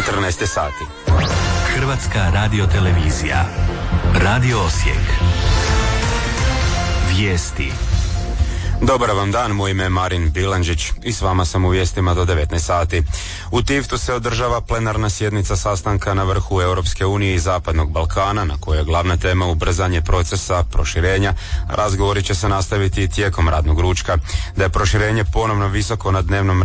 14 sati. Hrvatska radiotelevizija. Radio Osijek. Vijesti. Dobar vam dan, moje ime je Marin Bilandžić i s vama sam u vijestima do 19 sati. U Tivtu se održava plenarna sjednica sastanka na vrhu Europske unije i Zapadnog Balkana, na kojoj je glavna tema ubrzanje procesa proširenja. Razgovori će se nastaviti tijekom radnog ručka. Da je proširenje ponovno visoko na dnevnom